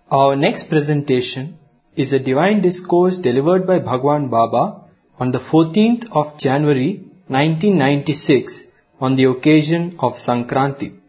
Our next presentation is a divine discourse delivered by Bhagwan Baba on the 14th of January 1996 on the occasion of Sankranti.